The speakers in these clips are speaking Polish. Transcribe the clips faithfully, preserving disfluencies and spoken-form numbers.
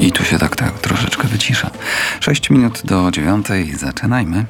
I tu się tak, tak troszeczkę wycisza. Sześć minut do dziewiątej. Zaczynajmy.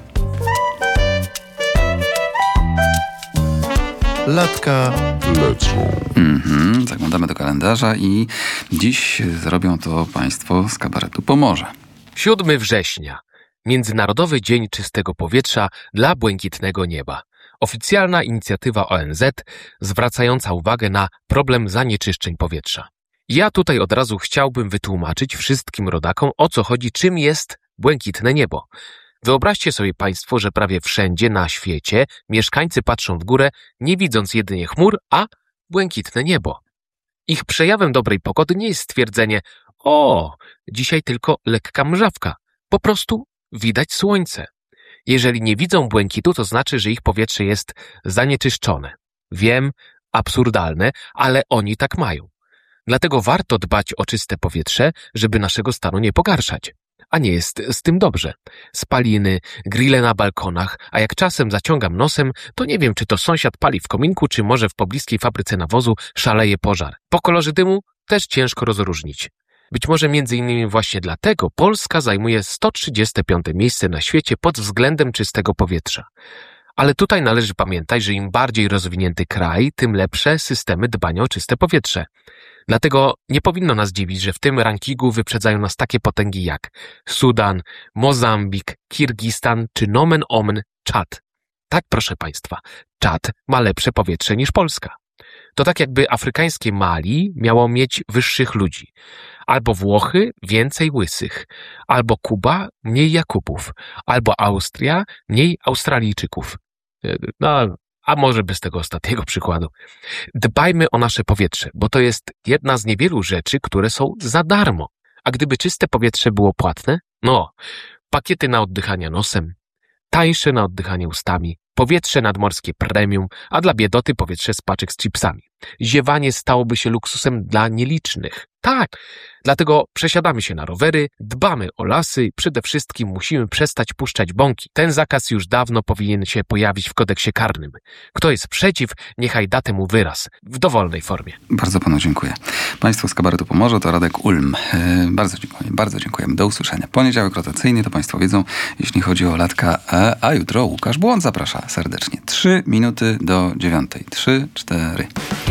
Latka lecą. Mhm, zaglądamy do kalendarza i dziś zrobią to Państwo z kabaretu Pomorze. siódmego września. Międzynarodowy Dzień Czystego Powietrza dla Błękitnego Nieba. Oficjalna inicjatywa O N Z zwracająca uwagę na problem zanieczyszczeń powietrza. Ja tutaj od razu chciałbym wytłumaczyć wszystkim rodakom, o co chodzi, czym jest błękitne niebo. Wyobraźcie sobie Państwo, że prawie wszędzie na świecie mieszkańcy patrzą w górę, nie widząc jedynie chmur, a błękitne niebo. Ich przejawem dobrej pogody nie jest stwierdzenie: o, dzisiaj tylko lekka mrzawka. Po prostu widać słońce. Jeżeli nie widzą błękitu, to znaczy, że ich powietrze jest zanieczyszczone. Wiem, absurdalne, ale oni tak mają. Dlatego warto dbać o czyste powietrze, żeby naszego stanu nie pogarszać. A nie jest z tym dobrze. Spaliny, grille na balkonach, a jak czasem zaciągam nosem, to nie wiem, czy to sąsiad pali w kominku, czy może w pobliskiej fabryce nawozu szaleje pożar. Po kolorze dymu też ciężko rozróżnić. Być może między innymi właśnie dlatego Polska zajmuje sto trzydzieste piąte miejsce na świecie pod względem czystego powietrza. Ale tutaj należy pamiętać, że im bardziej rozwinięty kraj, tym lepsze systemy dbania o czyste powietrze. Dlatego nie powinno nas dziwić, że w tym rankingu wyprzedzają nas takie potęgi jak Sudan, Mozambik, Kirgistan czy nomen omen Czad. Tak, proszę Państwa, Czad ma lepsze powietrze niż Polska. To tak jakby afrykańskie Mali miało mieć wyższych ludzi. Albo Włochy więcej łysych, albo Kuba mniej Jakubów, albo Austria mniej Australijczyków. No, a może bez tego ostatniego przykładu. Dbajmy o nasze powietrze, bo to jest jedna z niewielu rzeczy, które są za darmo. A gdyby czyste powietrze było płatne? No, pakiety na oddychanie nosem, tańsze na oddychanie ustami, powietrze nadmorskie premium, a dla biedoty powietrze z paczek z chipsami. Ziewanie stałoby się luksusem dla nielicznych. Tak, dlatego przesiadamy się na rowery, dbamy o lasy i przede wszystkim musimy przestać puszczać bąki. Ten zakaz już dawno powinien się pojawić w kodeksie karnym. Kto jest przeciw, niechaj da temu wyraz, w dowolnej formie. Bardzo Panu dziękuję. Państwo z kabaretu Pomorze to Radek Ulm. Yy, bardzo dziękuję, bardzo dziękujemy. Do usłyszenia. Poniedziałek rotacyjny, to Państwo wiedzą, jeśli chodzi o latka, a, a jutro Łukasz Błąd zaprasza serdecznie. Trzy minuty do dziewiątej. Trzy, cztery.